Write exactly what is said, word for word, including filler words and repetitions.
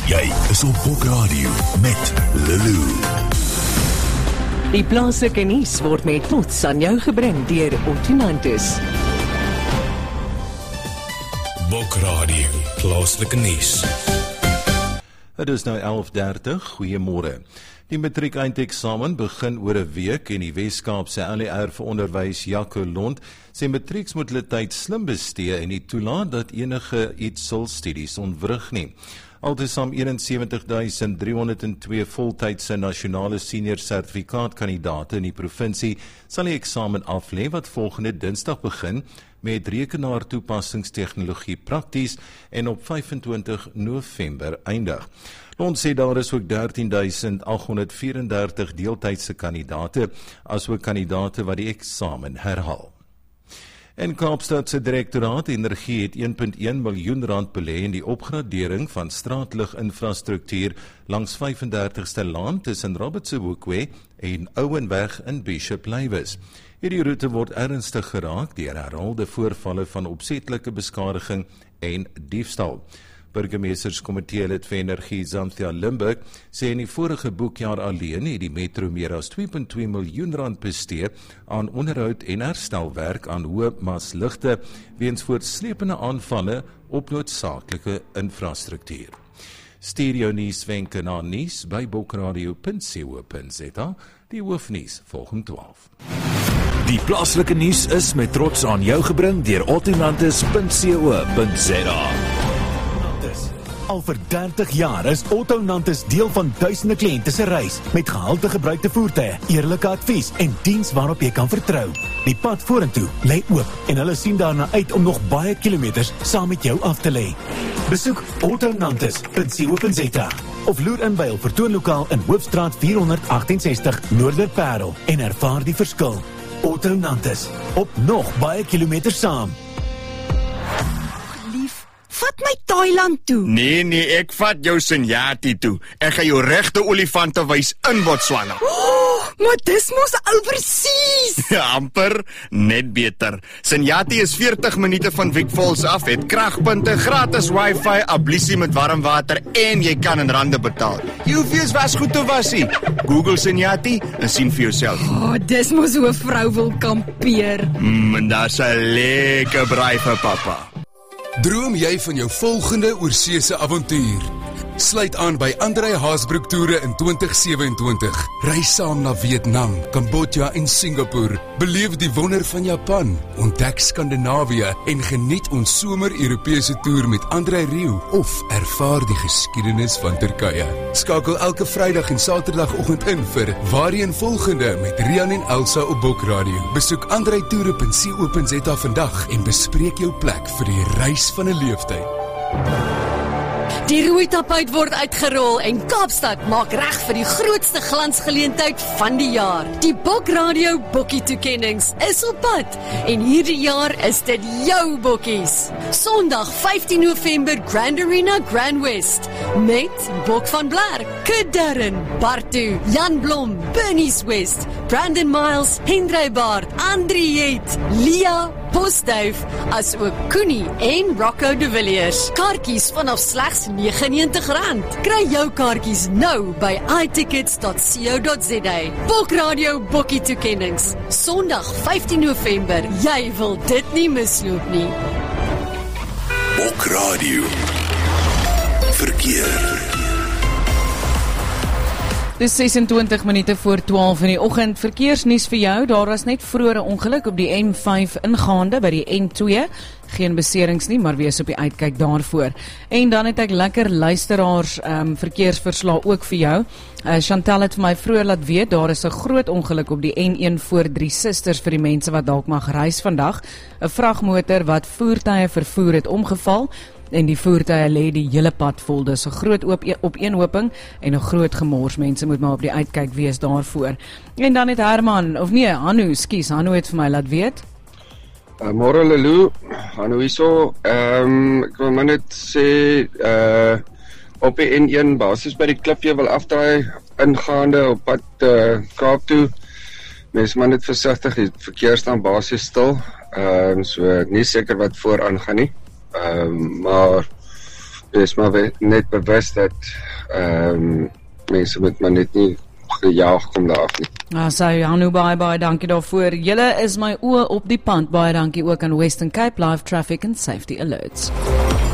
Jy is op Bok Radio met Lulu. Die plaaslike nuus word met trots aan jou gebring deur Ottonantis. Bok Radio, plaaslike nuus. Het is nou elf dertig, goeiemôre. Die matriek eindeksamen begin oor 'n week en die Wes-Kaapse L E R vir onderwys Jaco Lond sê matrieks moet hulle tyd slim bestee en nie toelaat dat enige iets sul studies ontwrig nie. Altesaam eenensewentig duisend driehonderd twee voltydse nasionale senior sertifikaatkandidate in die provinsie sal die eksamen aflê wat volgende Dinsdag begin met rekenaartoepassingstegnologie prakties en op vyfentwintig November eindig. Ons sê daar is ook dertien duisend agthonderd vierendertig deeltydse kandidate, asook kandidate wat die eksamen herhaal. En Kaapstad se direktoraat energie het een komma een miljoen rand belê in die opgradering van straatliginfrastruktuur langs vyfendertigste Laan tussen Roberts Hoekweg en Ouwenweg in Bishop Lywes. Hierdie roete word ernstig geraak deur herhaalde voorvalle van opsetlike beskadiging en diefstal. Burgemeesterskomitee lid vir energie Zanthia Limburg sê in die vorige boekjaar alleen het die metro meer as twee komma twee miljoen rand bestee aan onderhoud en herstelwerk aan hoë masligte weens voortsleepende aanvalle op noodsaaklike infrastruktuur. Stereo nuus wenke na nuus by bokradio punt co punt za. Die hoofnuus volg om twaalf. Die plaaslike nuus is met trots aan jou gebring deur ottonantis punt co punt za. Al vir dertig jaar is Ottonantis deel van duisende kliënte se reis met gehalte gebruikte voertuie, eerlike advies en diens waarop jy kan vertrou. Die pad vorentoe lê oop en hulle sien daarna uit om nog baie kilometers saam met jou af te lê. Besoek ottonantis punt co punt za of loer in by hul vertoonlokaal in Hoofstraat vierhonderdagtensestig Noorderparel en ervaar die verskil. Ottonantis, op nog baie kilometers saam. Vat my Thailand toe. Nee, nee, ek vat jou Senyati toe. Ek gaan jou regte olifante wys in Botswana. Oh, maar dis mos oorseas. Ja, amper, net beter. Senyati is veertig minute van Vic Falls af, het kragpunte, gratis wifi, ablusie met warm water en jy kan in rande betaal. Jy hoef eers was goed te wasie. Google Senyati en sien vir jouself. Oh, dis mos hoe 'n vrou wil kampeer. Mm, en daar's 'n lekker braai vir pappa. Droom jy van jou volgende oorseese avontuur? Sluit aan by André Haasbroek Toere in twintig sewenentwintig. Reis saam na Vietnam, Kambodja en Singapore. Beleef die wonder van Japan, ontdek Skandinawië en geniet ons somer-Europese toer met André Rieu of ervaar die geskiedenis van Turkye. Skakel elke Vrydag en Saterdagoggend in vir Waarheen Volgende met Rian en Elsa op Bok Radio. Besoek andré toere punt co punt za vandag en bespreek jou plek vir die reis van 'n leeftyd. Die rooi tapuit word uitgerol en Kaapstad maak reg vir die grootste glansgeleentheid van die jaar. Die Bok Radio Bokkie toekennings is op pad en hierdie jaar is dit jou bokkies. Sondag vyftien November Grand Arena Grand West met Bok van Blaar, Kudarren, Bartu, Jan Blom, Bernice West, Brandon Miles, Hendrey Baard, Andriet, Lia Postduif, as ook Koenie en Rocco de Villiers. Kaartjies vanaf slegs negenennegentig rand. Kry jou kaartjies nou by i tickets dot co dot za. Bok Radio Bokkie toekennings. Sondag vyftien November. Jy wil dit nie misloop nie. Bok Radio. Verkeer. Dis sesentwintig minute voor twaalf in die oggend. Verkeersnuus vir jou. Daar was net vroeër 'n ongeluk op die N vyf ingaande by die N twee. Geen beserings nie, maar wees op die uitkyk daarvoor. En dan het ek lekker luisteraars um, verkeersverslae ook vir jou. Uh, Chantal het vir my vroeër laat weet, daar is 'n groot ongeluk op die N een voor Drie Susters vir die mense wat dalk mag reis vandag. 'n Vragmotor wat voertuie vervoer het omgeval en die voertuie lê die hele pad vol. Dis 'n groot oop, opeenhoping en 'n groot gemors. Mense moet maar op die uitkyk wees daarvoor. En dan het Herman, of nee, Hanu, skus, Hanu het vir my laat weet. Uh, Môre Lulu, Hanu hierso. Ehm um, ek wil maar net sê uh op die N een basis by die klipjie wil afdraai ingaande op pad uh, Kaap toe. Mense maar net versigtig, die verkeer staan basis stil. Ehm um, so nie seker wat vooraan gaan nie. Ehm um, maar wees maar we, net bewus dat ehm um, mense moet maar net nie gejaag kom daar af nie. Ah, so Hanu, baie baie dankie daarvoor. Julle is my oë op die pand. Baie dankie ook aan Western Cape Live Traffic and Safety Alerts.